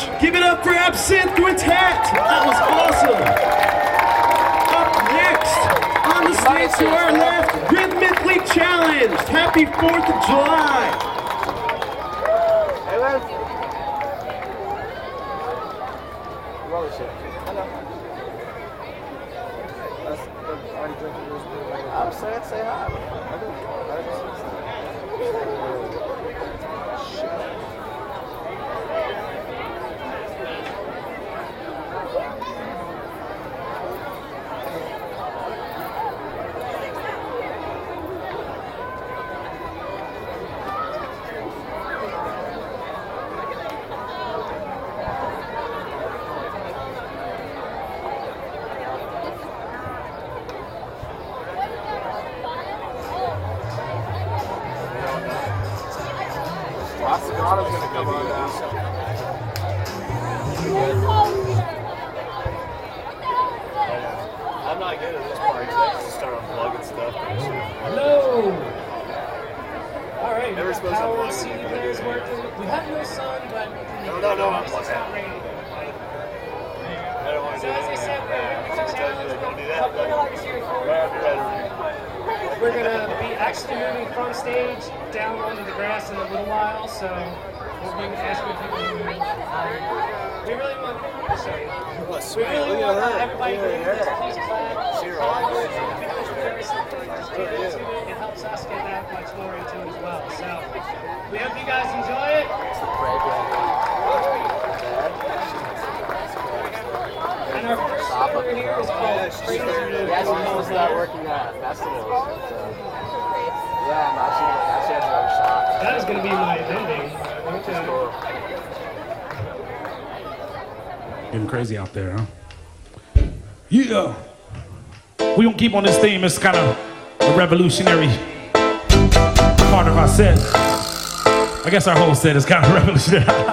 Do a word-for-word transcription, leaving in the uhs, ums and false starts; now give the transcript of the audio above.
Give it up for Absinthe Quintet. That was awesome. Up next, on the stage to our left, Rhythmically Challenged. Happy fourth of July. Hey, man. Roller shit. Hello. I'm saying, say hi. I do. I do. Oscara's gonna come on now. I'm not good at this part. I just start unplugging stuff. Hello! Alright, Never supposed to power unplug C D it. players working. We have no sun, but No, no, no, I'm it's not raining. I don't want to So do as I that. said, we're Just tell you that don't do that. couple Right of hours here for after that. We're gonna be actually moving from stage down onto the grass in a little while, so we'll be asking people to move. Um, we really want to show you. What, We sweet. really Look want at uh, her. everybody to Look at her. please clap. See her eyes. It helps us get that much more into it as well. So we hope you guys enjoy it. And our first number here is called Crazy Moves. Yeah, she knows that working at festivals. So. Yeah, no, she, she has her own shop. That is going to be my ending. Okay. Getting crazy out there, huh? Yeah. We gonna keep on this theme. It's kind of a revolutionary part of our set. I guess our whole set is kind of revolutionary.